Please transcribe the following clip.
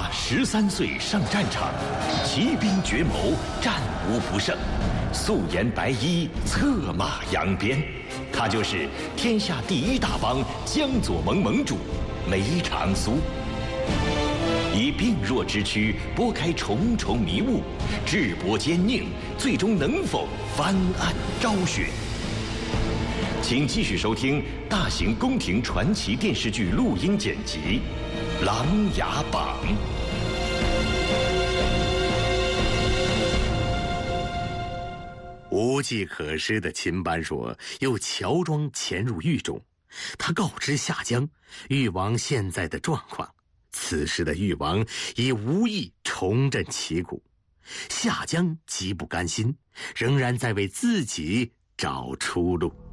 他13岁上战场，骑兵绝谋，战无不胜，素颜白衣，策马扬鞭。他就是天下第一大帮江左盟盟主梅长苏。以病弱之躯拨开重重迷雾，智搏坚宁，最终能否翻案昭雪？请继续收听大型宫廷传奇电视剧录音剪辑《琅琊榜》。 无计可施的秦班说又乔装潜入狱中，他告知夏江誉王现在的状况。此时的誉王已无意重振旗鼓，夏江极不甘心，仍然在为自己找出路。